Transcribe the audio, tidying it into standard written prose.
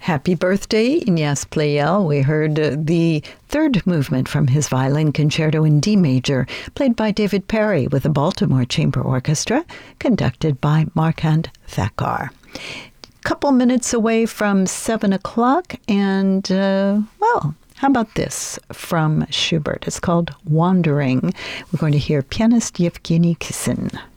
Happy birthday, Ignaz Pleyel. We heard the third movement from his violin concerto in D major, played by David Perry with the Baltimore Chamber Orchestra, conducted by Markant Thakkar. Couple minutes away from 7 o'clock, and, how about this from Schubert? It's called Wandering. We're going to hear pianist Yevgeny Kissin.